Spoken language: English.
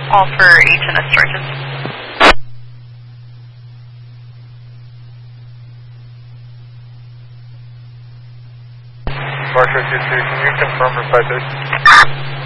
All for HNS charges. Marshall 2-2, can you confirm for 5-6?